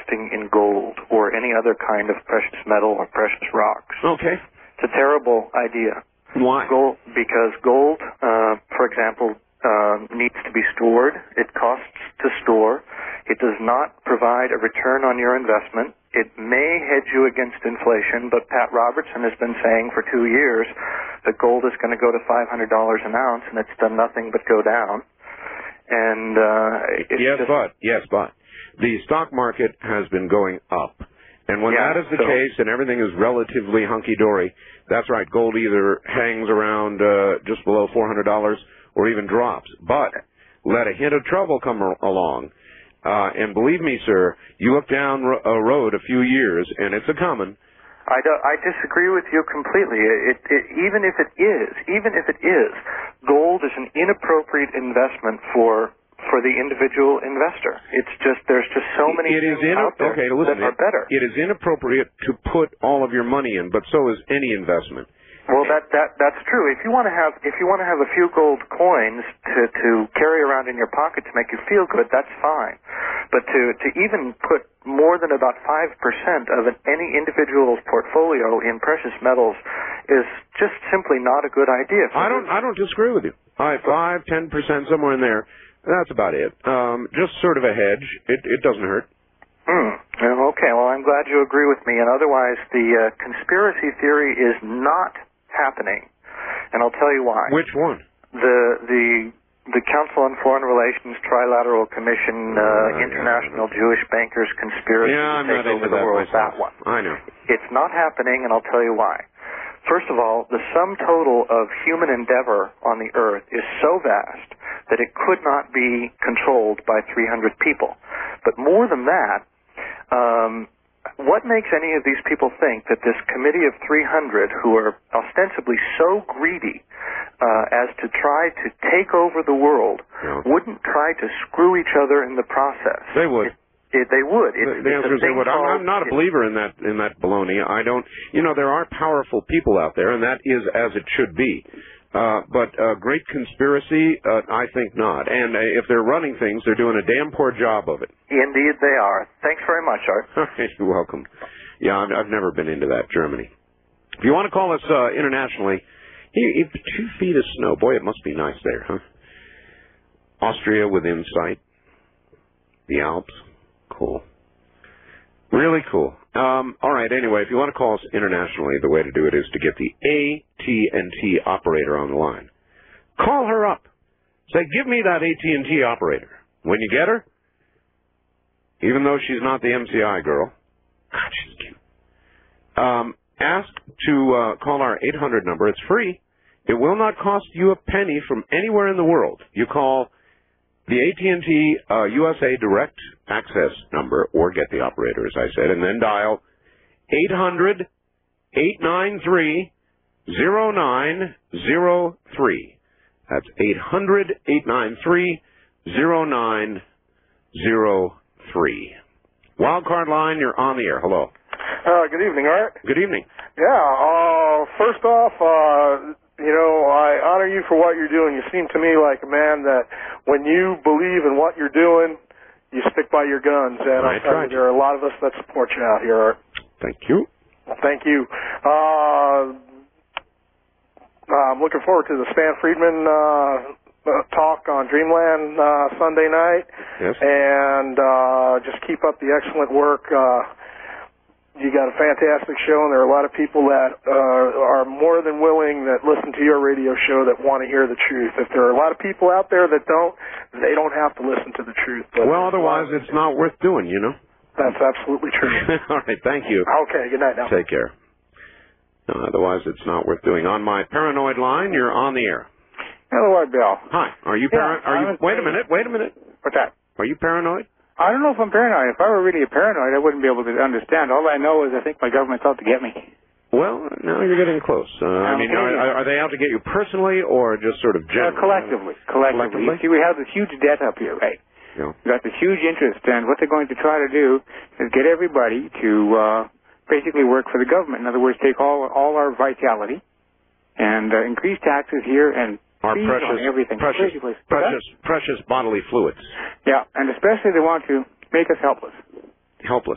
investing in gold or any other kind of precious metal or precious rocks. Okay. It's a terrible idea. Why? Because gold, for example, needs to be stored. It costs to store. It does not provide a return on your investment. It may hedge you against inflation, but Pat Robertson has been saying for 2 years that gold is going to go to $500 an ounce, and it's done nothing but go down. And Yes, but the stock market has been going up. And when that is the case and everything is relatively hunky-dory, that's right, gold either hangs around just below $400 or even drops. But let a hint of trouble come along. And believe me, sir, you look down a road a few years, and it's a coming. I disagree with you completely. Even if it is, gold is an inappropriate investment for the individual investor. It's just there's just so many things out there that are better. It is inappropriate to put all of your money in, but so is any investment. Well, that's true. If you want to have a few gold coins to carry around in your pocket to make you feel good, that's fine. But to even put more than about 5% of any individual's portfolio in precious metals is just simply not a good idea. I don't disagree with you. 5-10% somewhere in there. That's about it. Just sort of a hedge. It doesn't hurt. Okay. Well, I'm glad you agree with me. And otherwise, the conspiracy theory is not happening, and I'll tell you why. Which one? The Council on Foreign Relations Trilateral Commission International Jewish Bankers Conspiracy to take over the world. That one. I know. It's not happening, and I'll tell you why. First of all, the sum total of human endeavor on the earth is so vast that it could not be controlled by 300 people. But more than that, what makes any of these people think that this committee of 300 who are ostensibly so greedy as to try to take over the world wouldn't try to screw each other in the process? They would. They would. The answer is they would. I'm not a believer in that baloney. I don't. There are powerful people out there, and that is as it should be. But great conspiracy, I think not. And if they're running things, they're doing a damn poor job of it. Indeed they are. Thanks very much, Art. You're welcome. Yeah, I've never been into that, Germany. If you want to call us internationally, 2 feet of snow. Boy, it must be nice there, huh? Austria within sight. The Alps. Cool. Really cool. All right, anyway, if you want to call us internationally, the way to do it is to get the AT&T operator on the line. Call her up. Say, give me that AT&T operator. When you get her, even though she's not the MCI girl, God, she's cute, ask to call our 800 number. It's free. It will not cost you a penny from anywhere in the world. You call the AT&T USA Direct Access number, or get the operator, as I said, and then dial 800-893-0903. That's 800-893-0903. Wildcard line, you're on the air. Hello. Good evening, Art. Good evening. Yeah, first off, I honor you for what you're doing. You seem to me like a man that when you believe in what you're doing, you stick by your guns. And I tell you, there are a lot of us that support you out here, Art. Thank you. Thank you. I'm looking forward to the Stan Friedman talk on Dreamland Sunday night. Yes. And just keep up the excellent work. You got a fantastic show, and there are a lot of people that are more than willing that listen to your radio show that want to hear the truth. If there are a lot of people out there that don't, they don't have to listen to the truth. But well, otherwise it's not worth doing, That's absolutely true. All right, thank you. Okay, good night now. Take care. Otherwise it's not worth doing. On my paranoid line, you're on the air. Hello, Art Bell. Hi. Are you paranoid? Wait a minute. What's that? Are you paranoid? I don't know if I'm paranoid. If I were really a paranoid, I wouldn't be able to understand. All I know is I think my government's out to get me. Well, no, you're getting close. Are they out to get you personally or just sort of generally? Collectively. You see, we have this huge debt up here, right? Yeah. We've got this huge interest, and what they're going to try to do is get everybody to basically work for the government. In other words, take all our vitality and increase taxes here and our precious bodily fluids. Yeah, and especially they want to make us helpless. Helpless.